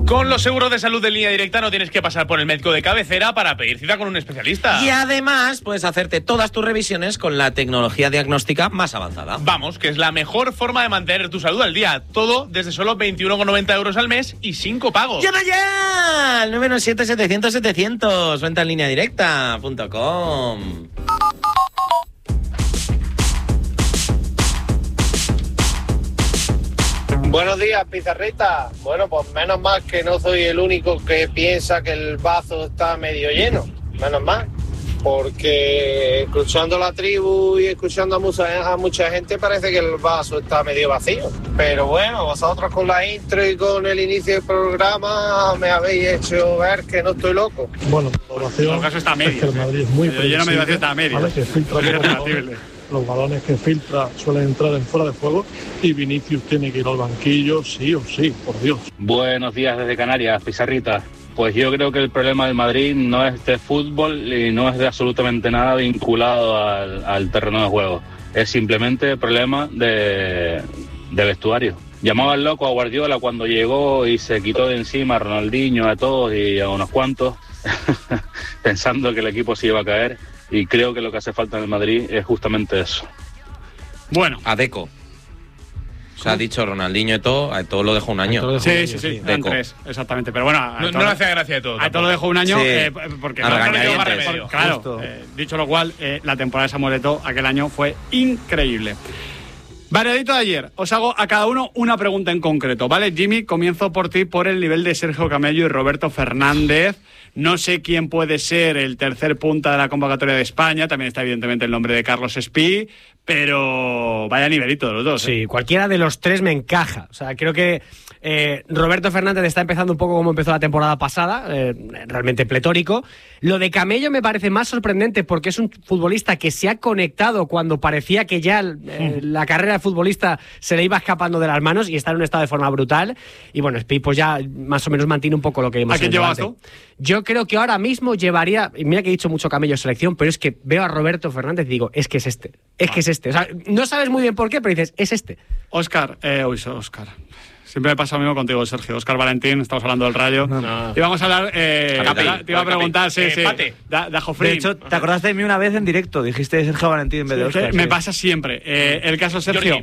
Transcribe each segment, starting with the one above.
Con los seguros de salud de Línea Directa no tienes que pasar por el médico de cabecera para pedir cita con un especialista. Y además puedes hacerte todas tus revisiones con la tecnología diagnóstica más avanzada. Vamos, que es la mejor forma de mantener tu salud al día. Todo desde solo 21,90 euros al mes y 5 pagos. ¡Llama ya! Al 997-700-700. Venta en lineadirecta.com. Buenos días, Pizarrita. Bueno, pues menos mal que no soy el único que piensa que el vaso está medio lleno. Menos mal. Porque escuchando la tribu y escuchando a mucha gente parece que el vaso está medio vacío. Pero bueno, vosotros con la intro y con el inicio del programa me habéis hecho ver que no estoy loco. Bueno, la oración el caso está a medio, es que el Madrid es muy lleno medio vacío está a medio. ¿vale? Que filtra los balones que filtra suelen entrar en fuera de juego y Vinicius tiene que ir al banquillo sí o sí, por Dios. Buenos días desde Canarias, Pizarrita. Pues yo creo que el problema del Madrid no es de fútbol y no es de absolutamente nada vinculado al terreno de juego. Es simplemente el problema de vestuario. Llamaban loco a Guardiola cuando llegó y se quitó de encima a Ronaldinho, a todos y a unos cuantos, pensando que el equipo se iba a caer. Y creo que lo que hace falta en el Madrid es justamente eso. Bueno. A Deco. O sea, ha dicho Ronaldinho y todo, a todo lo dejó un año. Sí. Eran 3, exactamente. Pero bueno, no le hacía gracia de todo. A todo lo dejó un año, sí. Porque Claro, dicho lo cual, la temporada de Samuel Eto'o aquel año fue increíble. Variadito de ayer, os hago a cada uno una pregunta en concreto, ¿vale? Jimmy, comienzo por ti por el nivel de Sergio Camello y Roberto Fernández. No sé quién puede ser el tercer punta de la convocatoria de España, también está evidentemente el nombre de Carlos Espí, pero vaya nivelito de los dos. Sí, cualquiera de los tres me encaja. O sea, creo que Roberto Fernández está empezando un poco como empezó la temporada pasada, realmente pletórico. Lo de Camello me parece más sorprendente porque es un futbolista que se ha conectado cuando parecía que ya la carrera de futbolista se le iba escapando de las manos y está en un estado de forma brutal. Y bueno, Espí pues ya más o menos mantiene un poco lo que hemos ¿A quién llevas tú? Yo creo que ahora mismo llevaría, y mira que he dicho mucho Camello selección, pero es que veo a Roberto Fernández y digo, es que es este. O sea, no sabes muy bien por qué, pero dices, es este. Óscar. Siempre me pasa lo mismo contigo, Sergio. Óscar Valentín, estamos hablando del Rayo. No. Y vamos a hablar... te iba a preguntar, sí. De Jofrín. De hecho, ¿te acordaste de mí una vez en directo? Dijiste Sergio Valentín en vez de Óscar. Me pasa siempre. El caso, Sergio,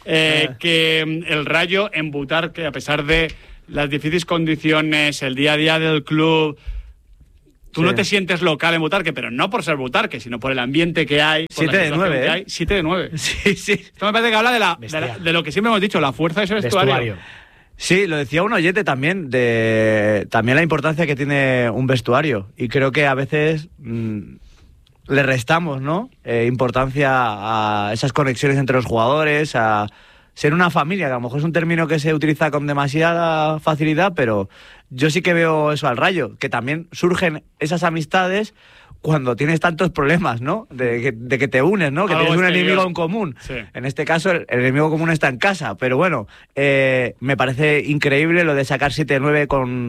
que el Rayo en Butarque, a pesar de las difíciles condiciones, el día a día del club... Tú no te sientes local en Butarque, pero no por ser Butarque, sino por el ambiente que hay. 7 de 9, 7 de 9. Sí. Esto me parece que habla de lo que siempre hemos dicho, la fuerza de ese vestuario. Sí, lo decía un oyente también, también la importancia que tiene un vestuario. Y creo que a veces le restamos, ¿no? Importancia a esas conexiones entre los jugadores, a ser una familia, que a lo mejor es un término que se utiliza con demasiada facilidad, pero yo sí que veo eso al Rayo, que también surgen esas amistades cuando tienes tantos problemas, ¿no? De que te unes, ¿no? Que tienes un enemigo en común. Sí. En este caso, el enemigo común está en casa. Pero bueno, me parece increíble lo de sacar 7-9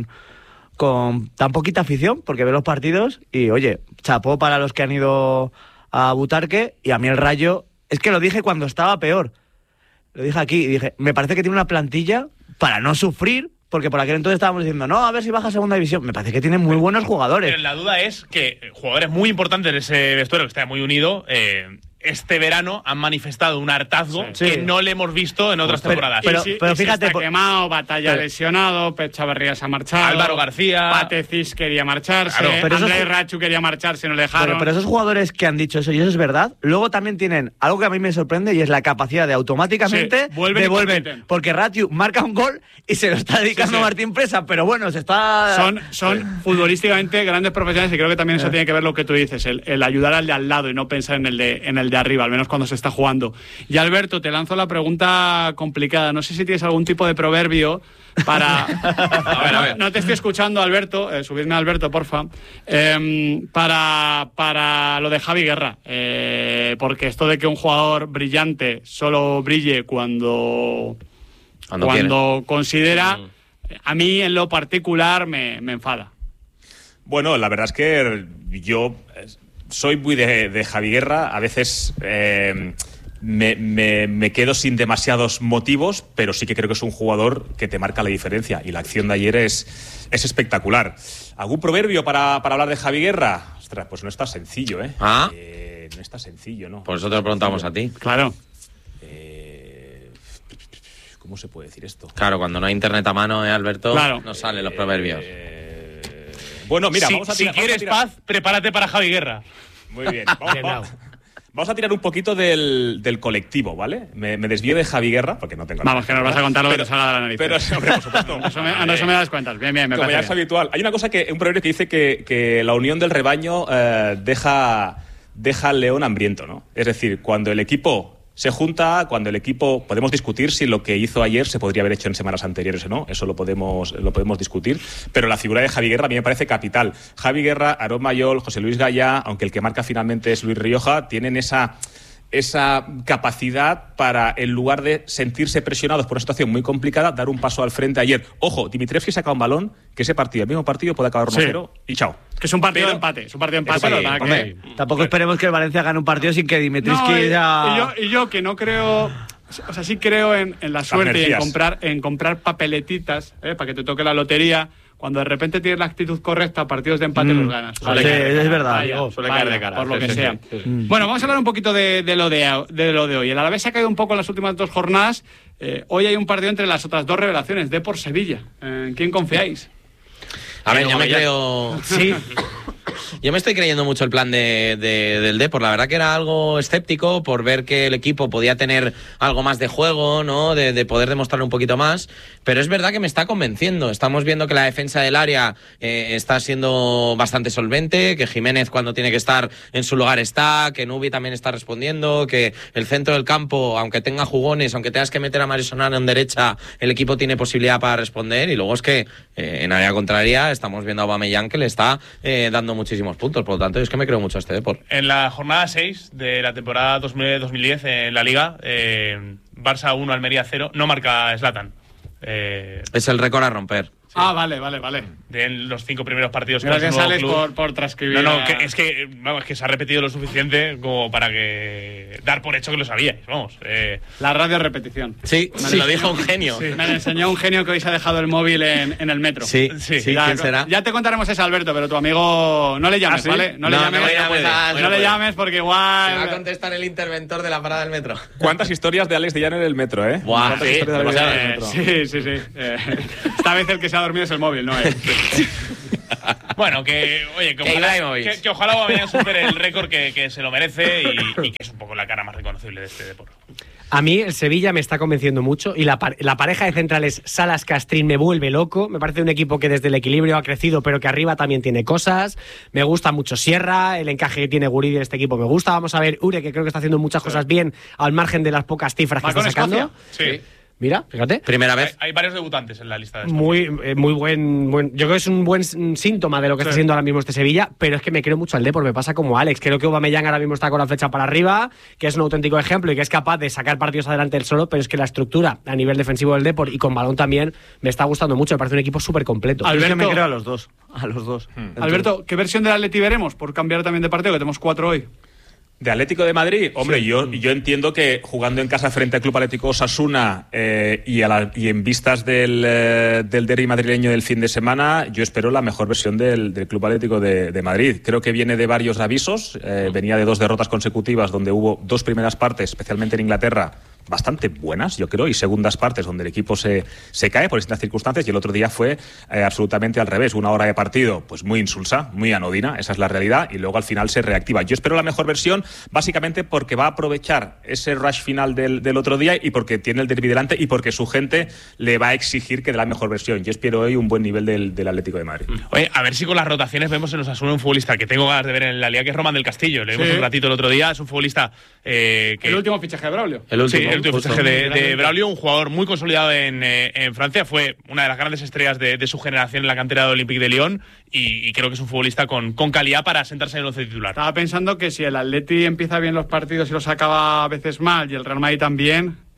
con tan poquita afición, porque veo los partidos y, oye, chapó para los que han ido a Butarque, y a mí el Rayo, es que lo dije cuando estaba peor. Lo dije aquí y dije, me parece que tiene una plantilla para no sufrir, porque por aquel entonces estábamos diciendo, no, a ver si baja a segunda división. Me parece que tiene muy buenos jugadores. Pero la duda es que jugadores muy importantes de ese vestuario, que está muy unido, este verano han manifestado un hartazgo que no le hemos visto en otras temporadas. Pero fíjate, está quemado, Batalla lesionado, Pep Chavarría se ha marchado, Álvaro García, Patecis quería marcharse, Andrés Rachu quería marcharse, no le dejaron. Pero esos jugadores que han dicho eso, y eso es verdad, luego también tienen algo que a mí me sorprende, y es la capacidad de automáticamente devuelven. Porque Rachu marca un gol y se lo está dedicando a Martín Presa, pero bueno, se está... Son futbolísticamente grandes profesionales, y creo que también eso tiene que ver lo que tú dices, el ayudar al de al lado y no pensar en el de arriba, al menos cuando se está jugando. Y Alberto, te lanzo la pregunta complicada. No sé si tienes algún tipo de proverbio para... a ver. No te estoy escuchando, Alberto. Subidme a Alberto, porfa. Para lo de Javi Guerra. Porque esto de que un jugador brillante solo brille cuando considera, a mí en lo particular me enfada. Bueno, la verdad es que yo... soy muy de Javi Guerra, a veces me quedo sin demasiados motivos, pero sí que creo que es un jugador que te marca la diferencia. Y la acción de ayer es espectacular. ¿Algún proverbio para hablar de Javi Guerra? Ostras, pues no está sencillo, ¿eh? No está sencillo, ¿no? Por eso te lo preguntamos a ti. Claro. ¿Cómo se puede decir esto? Claro, cuando no hay internet a mano, Alberto, claro. no salen los proverbios. Bueno, mira, si quieres paz, prepárate para Javi Guerra. Muy bien. Vamos a tirar un poquito del colectivo, ¿vale? Me desvío de Javi Guerra, porque no tengo nada. Vamos, que nos vas a contar lo que te salga de la nariz. Pero, hombre, por supuesto. Eso me das cuentas. Bien, me como ya es habitual. Hay una cosa un proverbio que dice que la unión del rebaño deja al león hambriento, ¿no? Es decir, cuando el equipo se junta, cuando el equipo... Podemos discutir si lo que hizo ayer se podría haber hecho en semanas anteriores o no. Eso lo podemos discutir. Pero la figura de Javi Guerra a mí me parece capital. Javi Guerra, Aarón Mayol, José Luis Gaya, aunque el que marca finalmente es Luis Rioja, tienen esa capacidad para, en lugar de sentirse presionados por una situación muy complicada, dar un paso al frente. Ayer, ojo, Dimitrievski saca un balón, que ese partido, el mismo partido, puede acabar 1-0 y chao. Que es un partido de empate. Es un partido de empate. Tampoco esperemos que el Valencia gane un partido sin que Dimitrievski y yo que no creo... O sea, sí creo en la suerte y en comprar papeletitas para que te toque la lotería. Cuando de repente tienes la actitud correcta, partidos de empate los ganas. Sí, es verdad. Suele caer de cara. Por lo que sea. Bueno, vamos a hablar un poquito de lo de hoy. El Alavés se ha caído un poco en las últimas 2 jornadas. Hoy hay un partido entre las otras 2 revelaciones, Depor Sevilla. ¿En quién confiáis? A ver, yo me creo... Sí. Yo me estoy creyendo mucho el plan del Depor. La verdad que era algo escéptico por ver que el equipo podía tener algo más de juego, ¿no? De poder demostrar un poquito más. Pero es verdad que me está convenciendo. Estamos viendo que la defensa del área está siendo bastante solvente, que Jiménez cuando tiene que estar en su lugar está, que Nubi también está respondiendo, que el centro del campo, aunque tenga jugones, aunque tengas que meter a Mario Solana en derecha, el equipo tiene posibilidad para responder. Y luego es que en área contraria estamos viendo a Aubameyang que le está dando muchísimos puntos. Por lo tanto, es que me creo mucho a este Depor. En la jornada 6 de la temporada 2010 en la Liga, Barça 1, Almería 0, no marca Zlatan. Es el récord a romper. Sí. Vale. De los 5 primeros partidos. Gracias, Alex, por transcribir. No, es que se ha repetido lo suficiente como para que dar por hecho que lo sabíais. Vamos. La radio repetición. Sí, me lo dijo un genio. Sí. Me lo enseñó un genio que hoy se ha dejado el móvil en el metro. Sí. ¿Quién será? Ya te contaremos ese, Alberto, pero tu amigo no le llames, ¿vale? No le llames porque igual... Se va a contestar el interventor de la parada del metro. ¿Cuántas historias de Alex de Llano en el metro, eh? Buah, sí. Esta vez el que se ha dormido es el móvil, no es. Bueno, que ojalá Aubameyang supere el récord que se lo merece y que es un poco la cara más reconocible de este deporte. A mí el Sevilla me está convenciendo mucho y la pareja de centrales Salas-Castrín me vuelve loco. Me parece un equipo que desde el equilibrio ha crecido, pero que arriba también tiene cosas. Me gusta mucho Sierra, el encaje que tiene Guridi en este equipo me gusta. Vamos a ver Ure, que creo que está haciendo muchas cosas bien al margen de las pocas cifras que está sacando. Sí. Mira, fíjate. Primera vez. Hay varios debutantes en la lista de muy buen. Yo creo que es un buen síntoma de lo que está haciendo ahora mismo este Sevilla, pero es que me creo mucho al Depor, me pasa como Alex. Creo que Aubameyang ahora mismo está con la flecha para arriba, que es un auténtico ejemplo y que es capaz de sacar partidos adelante él solo, pero es que la estructura a nivel defensivo del Depor y con balón también me está gustando mucho. Me parece un equipo súper completo. Alberto, yo me creo a los dos. Alberto, ¿qué versión del Atleti veremos? Por cambiar también de partido, que tenemos 4 hoy. ¿De Atlético de Madrid? Hombre, sí. yo entiendo que jugando en casa frente al Club Atlético Osasuna y en vistas del derbi madrileño del fin de semana, yo espero la mejor versión del Club Atlético de Madrid. Creo que viene de varios avisos, venía de 2 derrotas consecutivas donde hubo 2 primeras partes, especialmente en Inglaterra, bastante buenas, yo creo, y segundas partes donde el equipo se cae por distintas circunstancias, y el otro día fue absolutamente al revés, una hora de partido pues muy insulsa, muy anodina, esa es la realidad, y luego al final se reactiva. Yo espero la mejor versión, básicamente porque va a aprovechar ese rush final del otro día y porque tiene el derbi delante y porque su gente le va a exigir que dé la mejor versión. Yo espero hoy un buen nivel del Atlético de Madrid. Oye, a ver si con las rotaciones vemos en Osasuna un futbolista que tengo ganas de ver en la Liga, que es Román del Castillo. Le vimos un ratito el otro día, es un futbolista que... El último fichaje de Braulio. El último fichaje de Braulio, un jugador muy consolidado en Francia, fue una de las grandes estrellas de su generación en la cantera de Olympique de Lyon y creo que es un futbolista con calidad para sentarse en el 11 titular. Estaba pensando que si el Atleti empieza bien los partidos y los acaba a veces mal y el Real Madrid también,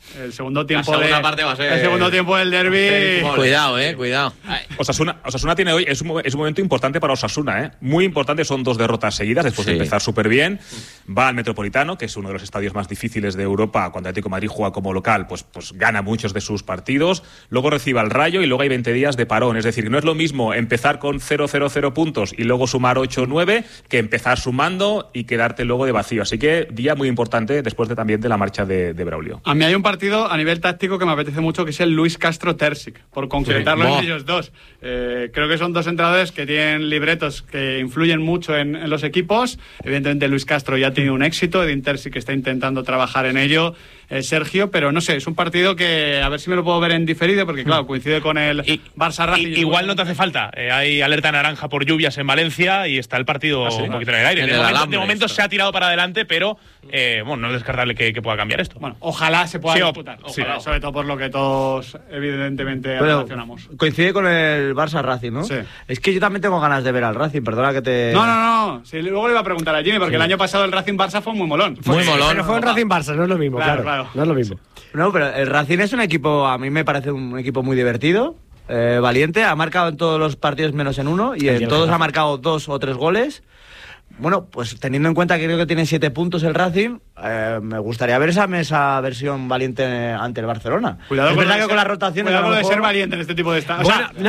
El segundo tiempo La segunda parte va a ser... El segundo tiempo del derbi. Cuidado, cuidado. Osasuna tiene hoy, es un momento importante para Osasuna, muy importante, son 2 derrotas seguidas después de empezar súper bien. Va al Metropolitano, que es uno de los estadios más difíciles de Europa. Cuando Atlético de Madrid juega como local, pues gana muchos de sus partidos. Luego recibe al Rayo y luego hay 20 días de parón. Es decir, no es lo mismo empezar con 0-0-0 puntos y luego sumar 8-9 que empezar sumando y quedarte luego de vacío. Así que día muy importante después también de la marcha de Braulio. A mí hay un partido a nivel táctico que me apetece mucho, que es el Luis Castro-Terzic, por concretarlo en ellos dos. Creo que son 2 entrenadores que tienen libretos que influyen mucho en los equipos. Evidentemente Luis Castro ya ha tenido un éxito, Edin Terzic está intentando trabajar en ello, Sergio, pero no sé, es un partido que a ver si me lo puedo ver en diferido, porque claro, coincide con el Barça Racing. Igual no te hace falta, hay alerta naranja por lluvias en Valencia y está el partido un poquito en el aire. De momento se ha tirado para adelante, pero no es descartable que pueda cambiar esto. Bueno, ojalá se pueda disputar, sobre todo por lo que todos evidentemente relacionamos. Coincide con el Barça Racing, ¿no? Sí. Es que yo también tengo ganas de ver al Racing, perdona que te... No. Sí, luego le iba a preguntar a Jimmy, porque el año pasado el Racing Barça fue muy molón. Pero fue un Racing Barça, no es lo mismo, claro. No es lo mismo. No, pero el Racing es un equipo, a mí me parece un equipo muy divertido, valiente, ha marcado en todos los partidos menos en uno y en todos ha marcado 2 o 3 goles. Bueno, pues teniendo en cuenta que creo que tiene 7 puntos el Racing, me gustaría ver esa versión valiente ante el Barcelona. Cuidado es con verdad que con las rotaciones... Cuidado con lo de ser valiente en este tipo de estados.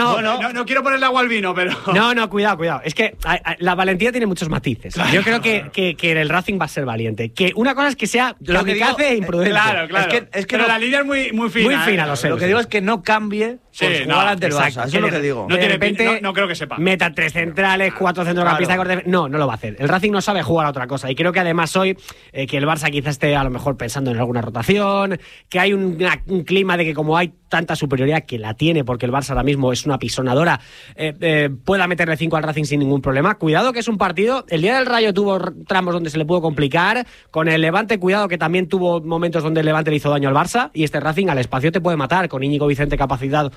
No quiero ponerle agua al vino, pero... No, cuidado. Es que la valentía tiene muchos matices. Claro. Yo creo que el Racing va a ser valiente. Que una cosa es que sea kamikaze e imprudente. Claro. Es que pero la línea es muy fina. Muy fina, lo sé. Lo que digo es que no cambie por jugar ante el Barça. Eso es lo que digo. De repente, no creo que sepa. Meta 3 centrales, 4 centrocampistas. No lo va a hacer. El Racing no sabe jugar a otra cosa. Y creo que además hoy, que el Barça quizás esté a lo mejor pensando en alguna rotación, que hay un clima de que como hay tanta superioridad, que la tiene porque el Barça ahora mismo es una pisonadora, pueda meterle 5 al Racing sin ningún problema. Cuidado que es un partido, el día del Rayo tuvo tramos donde se le pudo complicar, con el Levante cuidado que también tuvo momentos donde el Levante le hizo daño al Barça, y este Racing al espacio te puede matar, con Íñigo Vicente capacitado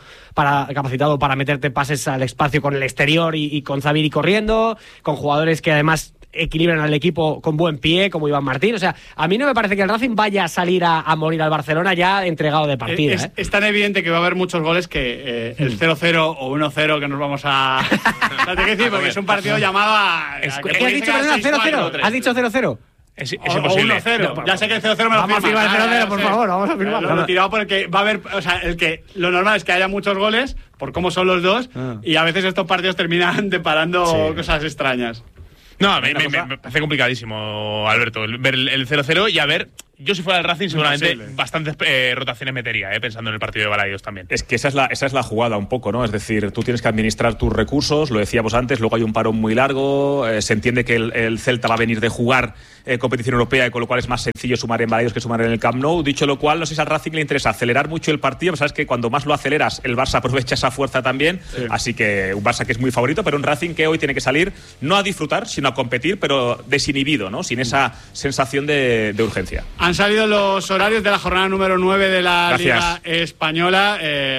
para meterte pases al espacio con el exterior y con Zaviri corriendo, con jugadores que además equilibran al equipo con buen pie, como Iván Martín. O sea, a mí no me parece que el Racing vaya a salir a morir al Barcelona ya entregado de partida. Es tan evidente que va a haber muchos goles que el 0-0 o 1-0 que nos vamos a... no te decir, porque es un partido llamado a... ¿Qué has dicho, perdona? 0-0. ¿Has dicho 0-0? Es imposible. 1-0. No, ya sé que el 0-0 me lo vamos a firmar el 0-0, por favor, vamos a firmarlo. Lo he tirado porque va a haber, o sea, lo normal es que haya muchos goles por cómo son los dos, y a veces estos partidos terminan deparando cosas extrañas. No, me parece complicadísimo, Alberto, ver el 0-0 y a ver... Yo si fuera el Racing seguramente bastantes rotaciones metería, pensando en el partido de Balaidos también. Es que esa es la jugada un poco, ¿no? Es decir, tú tienes que administrar tus recursos, lo decíamos antes, luego hay un parón muy largo, se entiende que el Celta va a venir de jugar competición europea y con lo cual es más sencillo sumar en Balaidos que sumar en el Camp Nou. Dicho lo cual, no sé si al Racing le interesa acelerar mucho el partido, pero sabes que cuando más lo aceleras, el Barça aprovecha esa fuerza también, así que un Barça que es muy favorito, pero un Racing que hoy tiene que salir no a disfrutar, sino a competir, pero desinhibido, ¿no? Sin esa sensación de urgencia. Han salido los horarios de la jornada número 9 de la Liga Española.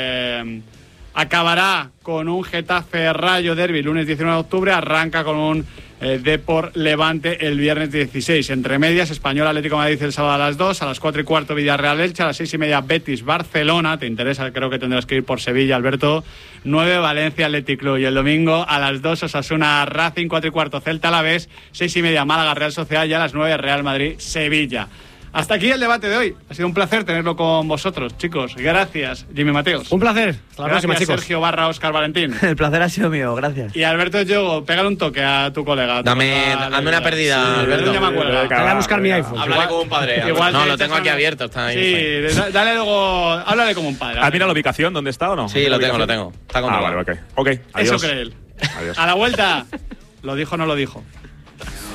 Acabará con un Getafe Rayo Derbi lunes 19 de octubre. Arranca con un Depor Levante el viernes 16. Entre medias, Español Atlético de Madrid el sábado a las 2. A las 4:15 Villarreal Elche. A las 6:30 Betis Barcelona. ¿Te interesa? Creo que tendrás que ir por Sevilla, Alberto. 9 Valencia Athletic Club. Y el domingo a las 2 Osasuna Racing. 4:15 Celta Alavés. 6:30 Málaga Real Sociedad. Y a las 9 Real Madrid Sevilla. Hasta aquí el debate de hoy. Ha sido un placer tenerlo con vosotros, chicos. Gracias, Jimmy Mateos. Un placer. Hasta la próxima, chicos. Sergio Barra, Óscar Valentín. El placer ha sido mío, gracias. Y Alberto Yogo, pégale un toque a tu colega. Dame una perdida, Alberto. Ya me acuerdo. Voy a buscar mi iPhone. Háblale como un padre. Igual no, lo tengo aquí abierto. Está ahí. Sí, dale luego. Háblale como un padre. ¿Has mirado la ubicación? ¿Dónde está o no? Sí, lo tengo. Está conmigo. Vale, ok. Adiós. Eso cree él. Adiós. A la vuelta. ¿Lo dijo o no lo dijo?